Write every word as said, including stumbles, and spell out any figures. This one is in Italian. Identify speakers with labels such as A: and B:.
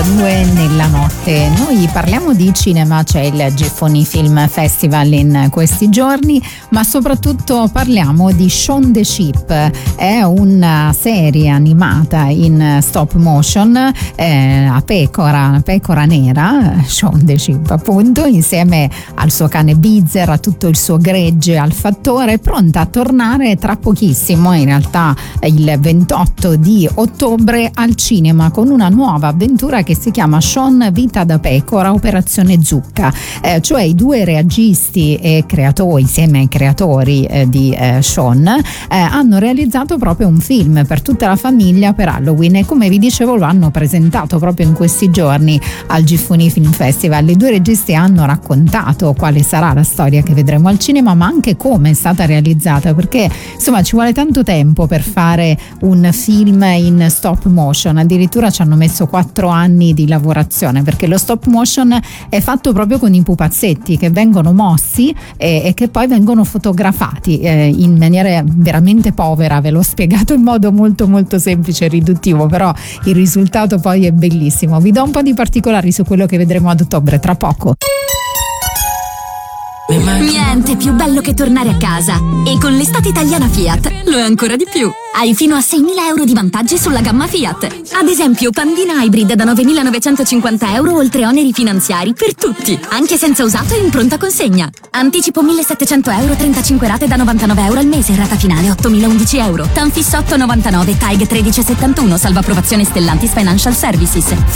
A: trentadue nella notte. Noi parliamo di cinema, c'è il Giffoni Film Festival in questi giorni, ma soprattutto parliamo di Shaun the Sheep. È una serie animata in stop motion eh, a pecora, pecora nera, Shaun the Sheep appunto, insieme al suo cane Beezer, a tutto il suo gregge, al fattore, pronta a tornare tra pochissimo, in realtà il ventotto di ottobre al cinema, con una nuova avventura che si chiama Shaun Vita da pecora Operazione Zucca, eh, cioè i due registi e creatori, insieme ai creatori eh, di eh, Shaun, eh, hanno realizzato proprio un film per tutta la famiglia per Halloween, e come vi dicevo lo hanno presentato proprio in questi giorni al Giffoni Film Festival. I due registi hanno raccontato quale sarà la storia che vedremo al cinema, ma anche come è stata realizzata, perché insomma ci vuole tanto tempo per fare un film in stop motion, addirittura ci hanno messo quattro anni di lavorazione, perché lo stop motion è fatto proprio con i pupazzetti che vengono mossi e, e che poi vengono fotografati eh, in maniera veramente povera. Ve l'ho spiegato in modo molto molto semplice e riduttivo, però il risultato poi è bellissimo. Vi do un po' di particolari su quello che vedremo ad ottobre tra poco.
B: Niente più bello che tornare a casa. E con l'estate italiana Fiat lo è ancora di più. Hai fino a seimila euro di vantaggi sulla gamma Fiat. Ad esempio Pandina Hybrid da novemilanovecentocinquanta euro, oltre oneri finanziari per tutti, anche senza usato e in pronta consegna. Anticipo millesettecento euro, trentacinque rate da novantanove euro al mese, rata finale ottomilaundici euro. Tanfis otto virgola novantanove, T A G tredici virgola settantuno, salva approvazione Stellantis Financial Services.